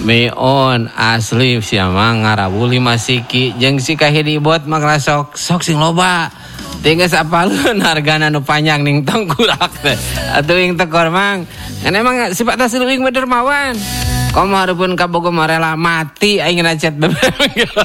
Meon asli siapa ngarabuli masiki jeung si kahidi bot mah sok sing loba. Tinggal sapalun hargana nu panjang ning tongkurak teh. Atuh ing tekor mang. Emang sifatna sileuwing dermawan. Komo hareupeun kabogo mah rela mati aing ngacet bebek.